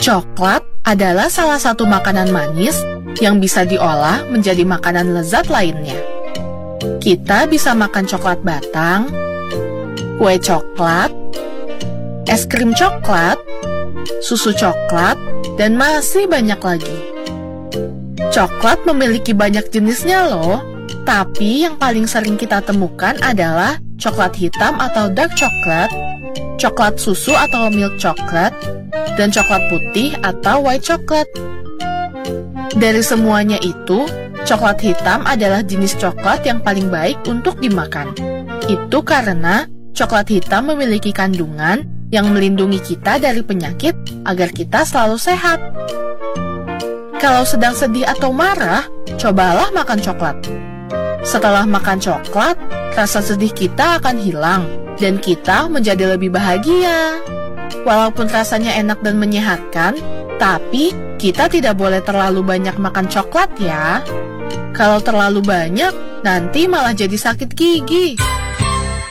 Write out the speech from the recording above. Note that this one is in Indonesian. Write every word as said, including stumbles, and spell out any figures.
Coklat adalah salah satu makanan manis yang bisa diolah menjadi makanan lezat lainnya. Kita bisa makan coklat batang, kue coklat, es krim coklat, susu coklat, dan masih banyak lagi. Coklat memiliki banyak jenisnya loh, tapi yang paling sering kita temukan adalah coklat hitam atau dark chocolate, coklat susu atau milk chocolate, dan coklat putih atau white chocolate. Dari semuanya itu, coklat hitam adalah jenis coklat yang paling baik untuk dimakan. Itu karena coklat hitam memiliki kandungan yang melindungi kita dari penyakit agar kita selalu sehat. Kalau sedang sedih atau marah, cobalah makan coklat. Setelah makan coklat, rasa sedih kita akan hilang dan kita menjadi lebih bahagia. Walaupun rasanya enak dan menyehatkan, tapi kita tidak boleh terlalu banyak makan coklat ya. Kalau terlalu banyak, nanti malah jadi sakit gigi.